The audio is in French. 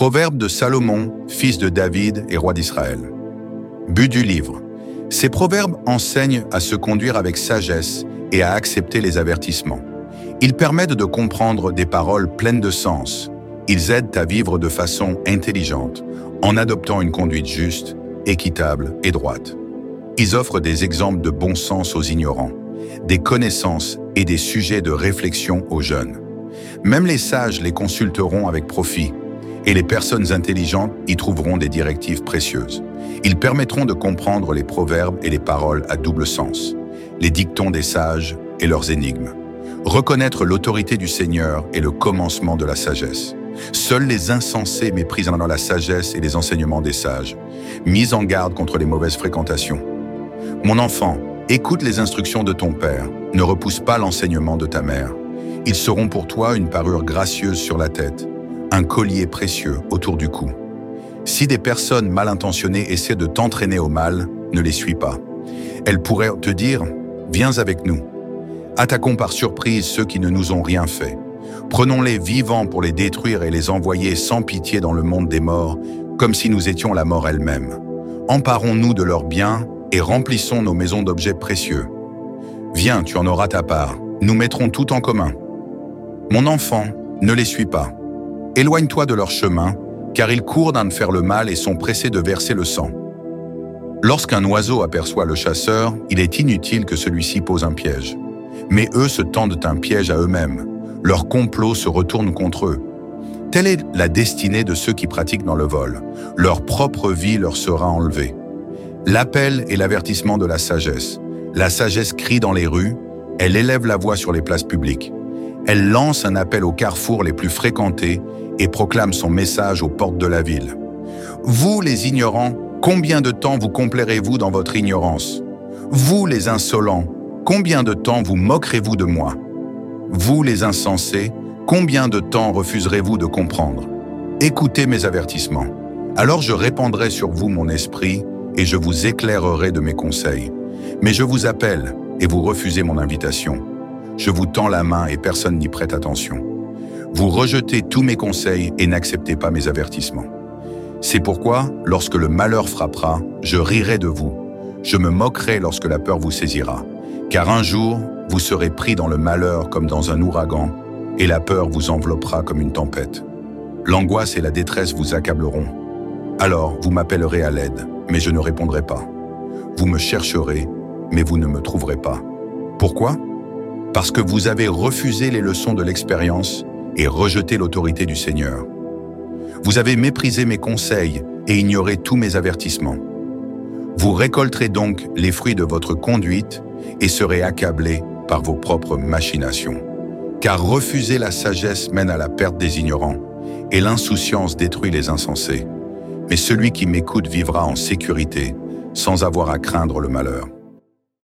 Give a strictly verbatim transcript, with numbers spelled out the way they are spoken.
Proverbes de Salomon, fils de David et roi d'Israël. But du livre. Ces proverbes enseignent à se conduire avec sagesse et à accepter les avertissements. Ils permettent de comprendre des paroles pleines de sens. Ils aident à vivre de façon intelligente, en adoptant une conduite juste, équitable et droite. Ils offrent des exemples de bon sens aux ignorants, des connaissances et des sujets de réflexion aux jeunes. Même les sages les consulteront avec profit, et les personnes intelligentes y trouveront des directives précieuses. Ils permettront de comprendre les proverbes et les paroles à double sens, les dictons des sages et leurs énigmes. Reconnaître l'autorité du Seigneur est le commencement de la sagesse. Seuls les insensés méprisent la sagesse et les enseignements des sages. Mise en garde contre les mauvaises fréquentations. Mon enfant, écoute les instructions de ton père, ne repousse pas l'enseignement de ta mère. Ils seront pour toi une parure gracieuse sur la tête, un collier précieux autour du cou. Si des personnes mal intentionnées essaient de t'entraîner au mal, ne les suis pas. Elles pourraient te dire « Viens avec nous ». Attaquons par surprise ceux qui ne nous ont rien fait. Prenons-les vivants pour les détruire et les envoyer sans pitié dans le monde des morts, comme si nous étions la mort elle-même. Emparons-nous de leurs biens et remplissons nos maisons d'objets précieux. Viens, tu en auras ta part. Nous mettrons tout en commun. Mon enfant, ne les suis pas. Éloigne-toi de leur chemin, car ils courent d'un de faire le mal et sont pressés de verser le sang. Lorsqu'un oiseau aperçoit le chasseur, il est inutile que celui-ci pose un piège. Mais eux se tendent un piège à eux-mêmes. Leur complot se retourne contre eux. Telle est la destinée de ceux qui pratiquent dans le vol. Leur propre vie leur sera enlevée. L'appel est l'avertissement de la sagesse. La sagesse crie dans les rues, elle élève la voix sur les places publiques. Elle lance un appel aux carrefours les plus fréquentés et proclame son message aux portes de la ville. Vous, les ignorants, combien de temps vous complairez-vous dans votre ignorance? Vous, les insolents, combien de temps vous moquerez-vous de moi? Vous, les insensés, combien de temps refuserez-vous de comprendre? Écoutez mes avertissements. Alors je répandrai sur vous mon esprit et je vous éclairerai de mes conseils. Mais je vous appelle et vous refusez mon invitation. Je vous tends la main et personne n'y prête attention. Vous rejetez tous mes conseils et n'acceptez pas mes avertissements. C'est pourquoi, lorsque le malheur frappera, je rirai de vous. Je me moquerai lorsque la peur vous saisira. Car un jour, vous serez pris dans le malheur comme dans un ouragan, et la peur vous enveloppera comme une tempête. L'angoisse et la détresse vous accableront. Alors, vous m'appellerez à l'aide, mais je ne répondrai pas. Vous me chercherez, mais vous ne me trouverez pas. Pourquoi ? Parce que vous avez refusé les leçons de l'expérience et rejeté l'autorité du Seigneur. Vous avez méprisé mes conseils et ignoré tous mes avertissements. Vous récolterez donc les fruits de votre conduite et serez accablés par vos propres machinations. Car refuser la sagesse mène à la perte des ignorants et l'insouciance détruit les insensés. Mais celui qui m'écoute vivra en sécurité sans avoir à craindre le malheur.